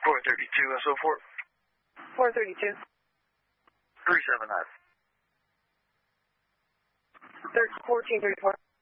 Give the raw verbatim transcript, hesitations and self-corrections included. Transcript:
four thirty-two S O four. four thirty-two. three seven nine. fourteen thirty-four.